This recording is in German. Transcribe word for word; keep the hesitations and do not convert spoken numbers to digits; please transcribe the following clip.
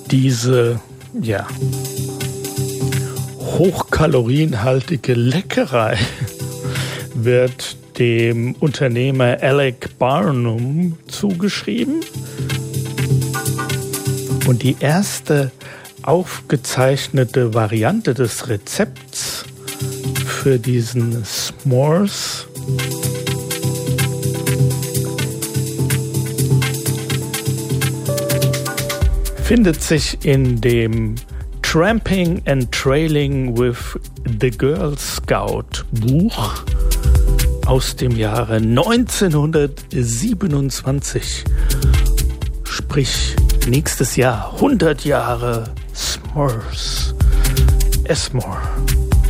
Diese, ja, hochkalorienhaltige Leckerei wird dem Unternehmer Alec Barnum zugeschrieben. Und die erste aufgezeichnete Variante des Rezepts für diesen S'mores findet sich in dem Tramping and Trailing with the Girl Scout Buch aus dem Jahre neunzehnhundertsiebenundzwanzig. Sprich, nächstes Jahr hundert Jahre S'mores. S'more.